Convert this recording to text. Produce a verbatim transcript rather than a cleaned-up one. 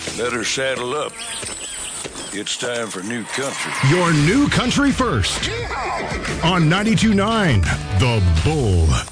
Let her saddle up. It's time for New Country. Your New Country First on ninety-two point nine The Bull.